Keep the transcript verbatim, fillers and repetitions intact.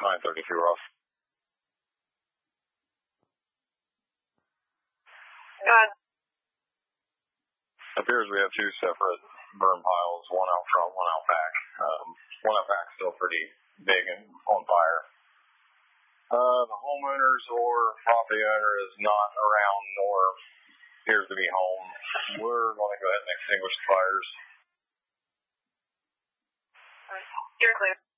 nine thirty-two Ross. God. Appears we have two separate burn piles, one out front, one out back. Um, one out back still pretty big and on fire. Uh, the homeowners or property owner is not around nor appears to be home. We're going to go ahead and extinguish the fires. All right. You're clear.